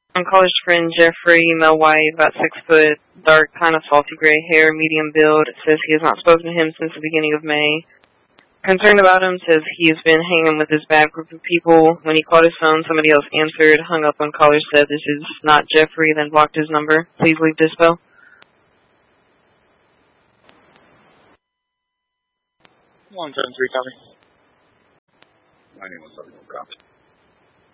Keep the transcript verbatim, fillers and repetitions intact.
I'm caller's friend Jeffrey, male white, about six foot, dark, kind of salty gray hair, medium build. Says he has not spoken to him since the beginning of May. Concerned about him, says he has been hanging with this bad group of people. When he called his phone, somebody else answered, hung up when caller said this is not Jeffrey, then blocked his number. Please leave dispo. one seven three, copy. My name was Sergeant Copy.